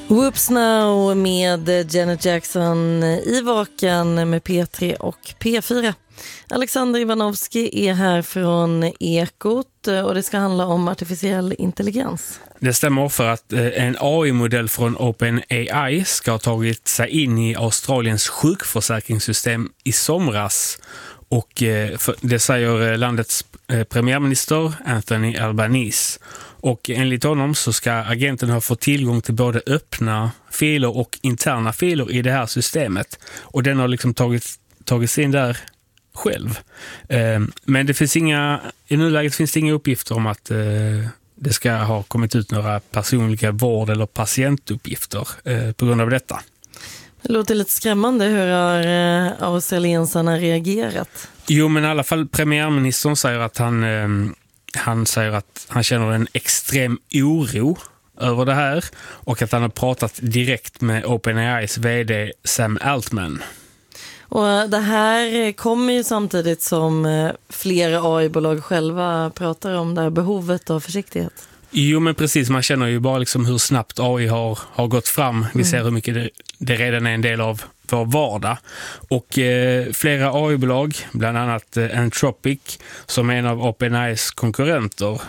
Whoops Now med Janet Jackson i Vaken med P3 och P4. Alexander Ivanovski är här från Ekot och det ska handla om artificiell intelligens. Det stämmer för att en AI-modell från OpenAI ska ha tagit sig in i Australiens sjukförsäkringssystem i somras. Och det säger landets premiärminister Anthony Albanese. Och enligt honom så ska agenten ha fått tillgång till både öppna filer och interna filer i det här systemet. Och den har liksom tagits in där själv. Men det finns i nuläget finns det inga uppgifter om att det ska ha kommit ut några personliga vård- eller patientuppgifter på grund av detta. Det låter lite skrämmande. Hur har australiensarna reagerat? Jo, men i alla fall premiärministern säger att han säger att han känner en extrem oro över det här och att han har pratat direkt med OpenAIs vd Sam Altman. Och det här kommer ju samtidigt som flera AI-bolag själva pratar om det här behovet av försiktighet. Jo, men precis. Man känner ju bara liksom hur snabbt AI har gått fram. Vi ser hur mycket det redan är en del av vår vardag. Och flera AI-bolag, bland annat Anthropic, som är en av OpenAIs konkurrenter,